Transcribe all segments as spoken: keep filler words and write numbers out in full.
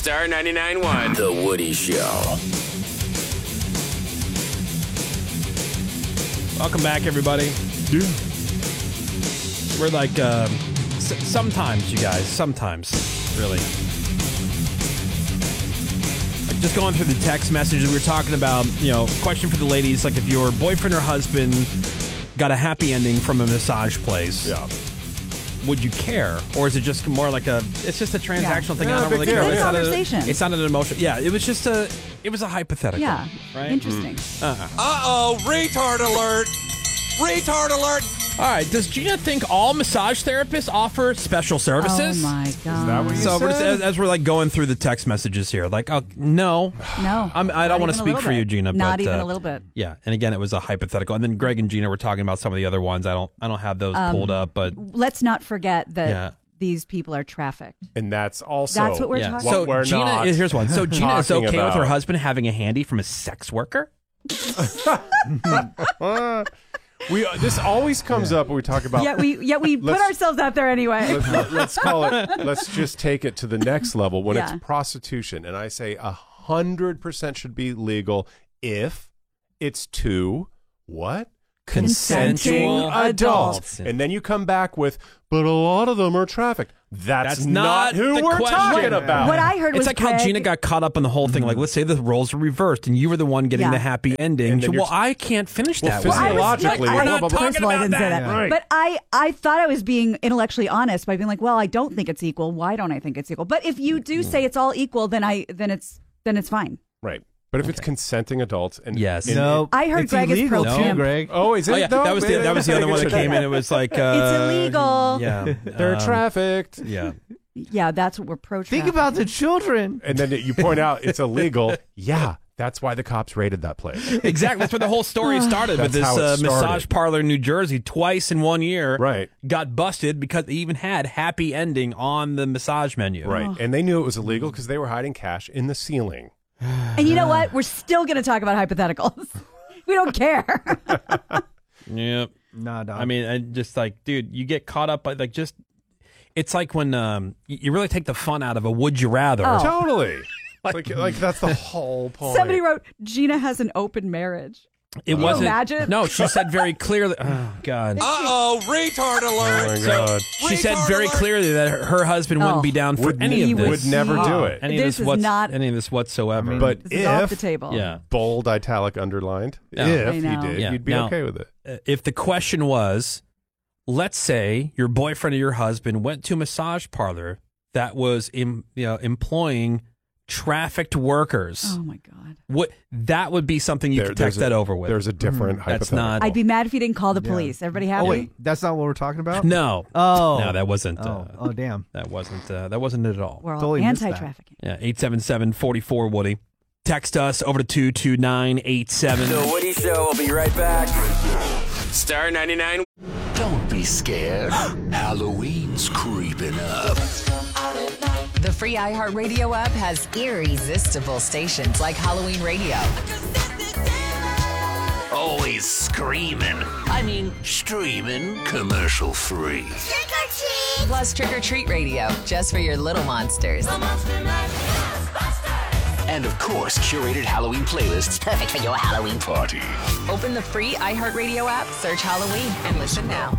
Star ninety-nine point one. The Woody Show. Welcome back, everybody. Yeah. We're like, uh, s- sometimes, you guys, sometimes, really. Like just going through the text messages, we were talking about, you know, question for the ladies, like if your boyfriend or husband got a happy ending from a massage place. Yeah. Would you care, or is it just more like a? It's just a transactional Yeah. thing. Yeah, I don't big really deal. care. It's It's a not, conversation. a, it's not an emotion. Yeah, it was just a. It was a hypothetical. Yeah. Right. Interesting. Uh-uh. Uh-oh, retard alert! Retard alert! All right. Does Gina think all massage therapists offer special services? Oh, my God. Is that what you So we're just, said? as, as we're like going through the text messages here, like, oh no, No. I'm, I don't Not want to even a speak little for you, bit. Gina. Not but, even uh, a little bit. Yeah, and again, it was a hypothetical. And then Greg and Gina were talking about some of the other ones. I don't, I don't have those Um, pulled up, but Let's not forget that Yeah. these people are trafficked. And that's also That's what we're yeah. talking what So we're Gina, not here's one. So Gina is talking okay with her about. husband having a handy from a sex worker. Uh, we this always comes up when we talk about. Yet we yet we put Let's- ourselves out there anyway. Let's, let's call it. Let's just take it to the next level when Yeah. it's prostitution, and I say a hundred percent should be legal if it's to what Consenting adults. And then you come back with, but a lot of them are trafficked. That's, That's not who the we're question. talking about. What I heard It's was like how Greg- Gina got caught up in the whole thing. Like, let's say the roles were reversed, and you were the one getting Yeah. the happy ending. And then She- you're- well, I can't finish Well, that. physio- way. I was- Physiologically, no, we're I- blah, blah, blah. First of all, I didn't say that. Yeah. Right. But I, I thought I was being intellectually honest by being like, well, I don't think it's equal. Why don't I think it's equal? But if you do say it's all equal, then I then it's then it's fine. Right. But if it's consenting adults and Yes. and- No, I heard it's Greg is illegal pro too, pimp. Greg. Oh, is it? Oh yeah, though? that was the that was the other one that came in. It was like uh, It's illegal. Yeah, They're um, trafficked. Yeah, Yeah, that's what we're pro. Think about the children. And then you point out it's illegal. Yeah, that's why the cops raided that place. exactly. That's where the whole story started with That's this how it uh, started. massage parlor in New Jersey. Twice in one year, Right. got busted because they even had happy ending on the massage menu. Right. And they knew it was illegal because they were hiding cash in the ceiling. And you know what? We're still going to talk about hypotheticals. We don't care. Yep. Nah, dog. I mean, and just like, dude, you get caught up by like just. It's like when um, y- you really take the fun out of a would you rather. Oh. Totally. Like, like that's the whole point. Somebody wrote, Gina has an open marriage. It Can you wasn't. imagine? No, she said very clearly. Oh God. Uh-oh, retard Oh alert! my So God. she said Retard very alert. clearly that her, her husband wouldn't Oh. be down for Would, any he of would this. would never do it. Any of This this, is what's, not- any of this whatsoever. But This is off if the table. yeah. bold, italic, underlined, Yeah. if I he know. did, Yeah. you'd be Now- okay with it. Uh, if the question was, let's say your boyfriend or your husband went to a massage parlor that was em, you know, employing trafficked workers, Oh, my God. what that would be something you There- could there's text a- that over with. There's a different Mm, that's hypothetical. not- I'd be mad if you didn't call the police. Everybody happy? oh wait, that's not what we're talking about. no, Oh, no, that wasn't. Oh, Uh, oh damn. that wasn't. Uh, that wasn't it at all. We're all Totally missed that. anti-trafficking. Yeah, eight seven seven, four four Woody. Text us over to two two nine eight seven. The Woody Show will be right back. Star ninety-nine. Don't be scared. Halloween's creeping up. The free iHeartRadio app has irresistible stations like Halloween Radio, Always screaming. I mean, streaming commercial free. plus Trick or Treat Radio, just for your little monsters. And of course, curated Halloween playlists perfect for your Halloween party. Open the free iHeartRadio app, search Halloween, and listen now.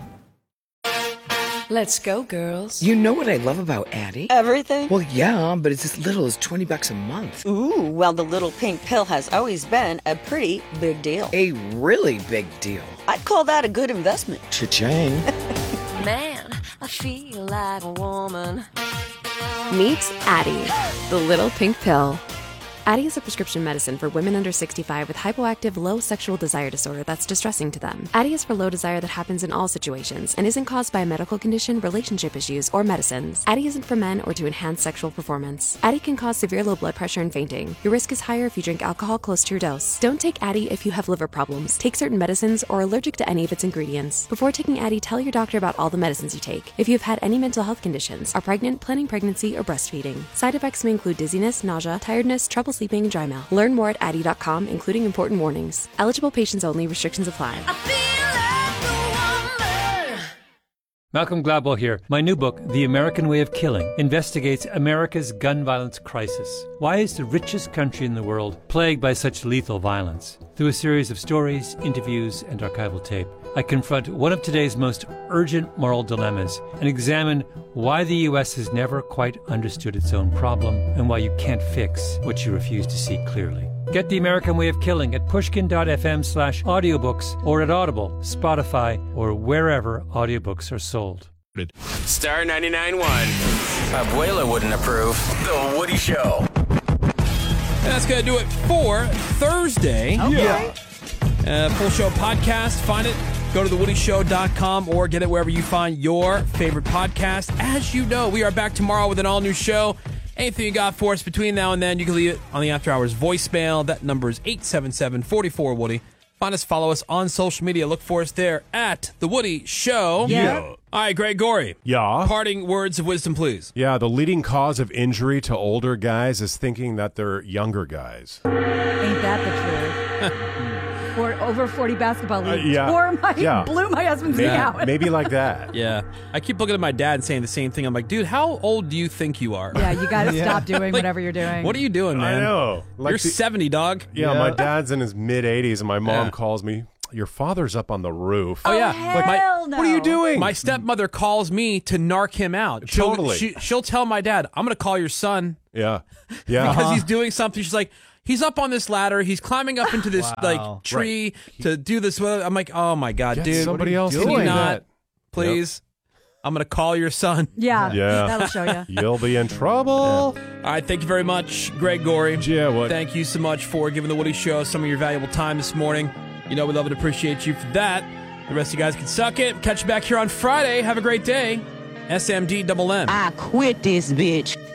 Let's go, girls. You know what I love about Addie? Everything? Well, yeah, but it's as little as twenty bucks a month. Ooh, well, the little pink pill has always been a pretty big deal. A really big deal. I'd call that a good investment. Cha-ching. Man, I feel like a woman. Meet Addie, the little pink pill. Addie is a prescription medicine for women under sixty-five with hypoactive low sexual desire disorder that's distressing to them. Addie is for low desire that happens in all situations and isn't caused by a medical condition, relationship issues, or medicines. Addie isn't for men or to enhance sexual performance. Addie can cause severe low blood pressure and fainting. Your risk is higher if you drink alcohol close to your dose. Don't take Addie if you have liver problems, take certain medicines, or are allergic to any of its ingredients. Before taking Addie, tell your doctor about all the medicines you take. If you have had any mental health conditions, are pregnant, planning pregnancy, or breastfeeding. Side effects may include dizziness, nausea, tiredness, trouble sleeping, and dry mouth. Learn more at addie dot com, including important warnings. Eligible patients only. Restrictions apply. Malcolm Gladwell here. My new book, The American Way of Killing, investigates America's gun violence crisis. Why is the richest country in the world plagued by such lethal violence? Through a series of stories, interviews, and archival tape, I confront one of today's most urgent moral dilemmas and examine why the U S has never quite understood its own problem and why you can't fix what you refuse to see clearly. Get The American Way of Killing at pushkin.fm slash audiobooks or at Audible, Spotify, or wherever audiobooks are sold. Star ninety-nine point one. Abuela wouldn't approve. The Woody Show. And that's going to do it for Thursday. Okay. Uh, full show podcast. Find it. Go to the woody show dot com or get it wherever you find your favorite podcast. As you know, we are back tomorrow with an all-new show. Anything you got for us between now and then, you can leave it on the After Hours voicemail. That number is eight seven seven, four four, Woody. Find us, follow us on social media. Look for us there at The Woody Show. Yeah. All right, Greg Gorey. Yeah. Parting words of wisdom, please. Yeah, the leading cause of injury to older guys is thinking that they're younger guys. Ain't that the truth? For over forty basketball leagues. Uh, yeah. Tore my, Yeah. blew my husband's knee Maybe, out. maybe like that. Yeah. I keep looking at my dad and saying the same thing. I'm like, dude, how old do you think you are? Yeah, you got to Yeah. stop doing Like, whatever you're doing. What are you doing, man? I know. Like You're the- seventy, dog. Yeah, Yeah. my dad's in his mid-eighties, and my mom Yeah. calls me, your father's up on the roof. Oh, yeah. hell my, no. What are you doing? My stepmother calls me to narc him out. She'll, Totally. She, she'll tell my dad, I'm going to call your son Yeah. Yeah. because he's doing something. She's like, he's up on this ladder. He's climbing up into this Wow. like tree to do this. I'm like, oh, my God, Get dude. somebody else Can to you do not, that. please? I'm going to call your son. Yeah, Yeah. that'll show you. You'll be in trouble. All right, thank you very much, Greg Gorey. Yeah, what? Thank you so much for giving the Woody Show some of your valuable time this morning. You know we love and appreciate you for that. The rest of you guys can suck it. Catch you back here on Friday. Have a great day. S M D double M. I quit this bitch.